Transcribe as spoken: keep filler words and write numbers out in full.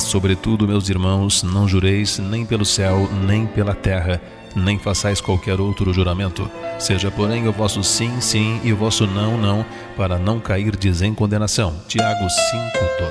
Mas, sobretudo, meus irmãos, não jureis nem pelo céu, nem pela terra, nem façais qualquer outro juramento. Seja, porém, o vosso sim, sim, e o vosso não, não, para não cairdes em condenação. Tiago cinco, doze.